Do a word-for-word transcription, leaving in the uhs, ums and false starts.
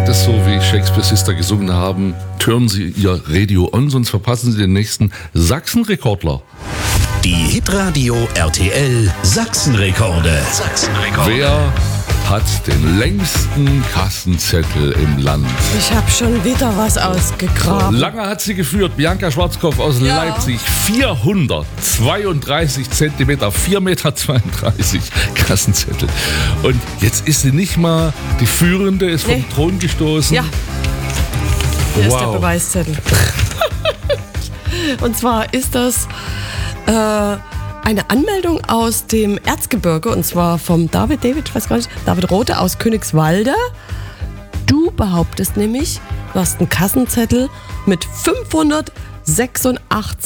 das so, wie Shakespeare Sister gesungen haben. Turnen Sie Ihr Radio on, sonst verpassen Sie den nächsten Sachsenrekordler. Die Hitradio R T L Sachsenrekorde. Sachsenrekorde. Wer hat den längsten Kassenzettel im Land? Ich habe schon wieder was ausgegraben. Lange hat sie geführt, Bianca Schwarzkopf aus Ja. Leipzig. vierhundertzweiunddreißig Zentimeter, vier Komma zweiunddreißig Meter Kassenzettel. Und jetzt ist sie nicht mal die Führende, ist vom Nee. Thron gestoßen. Ja, hier ist der Wow. Beweiszettel. Und zwar ist das äh, eine Anmeldung aus dem Erzgebirge, und zwar vom David, David, ich weiß gar nicht, David Rothe aus Königswalde. Du behauptest nämlich, du hast einen Kassenzettel mit fünfhundertsechsundachtzig